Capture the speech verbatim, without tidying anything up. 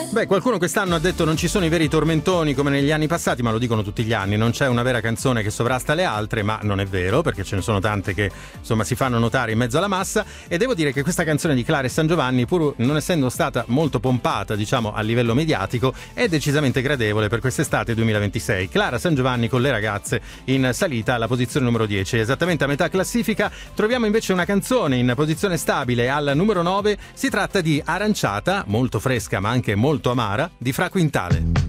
Beh, qualcuno quest'anno ha detto non ci sono i veri tormentoni come negli anni passati, ma lo dicono tutti gli anni, non c'è una vera canzone che sovrasta le altre, ma non è vero, perché ce ne sono tante che insomma si fanno notare in mezzo alla massa. E devo dire che questa canzone di Clara e San Giovanni, pur non essendo stata molto pompata, diciamo, a livello mediatico, è decisamente gradevole per quest'estate duemilaventisei. Clara San Giovanni con Le ragazze in salita alla posizione numero dieci. Esattamente a metà classifica troviamo invece una canzone in posizione stabile al numero nove. Si tratta di Aranciata, molto fresca ma anche molto amara, di Fra Quintale.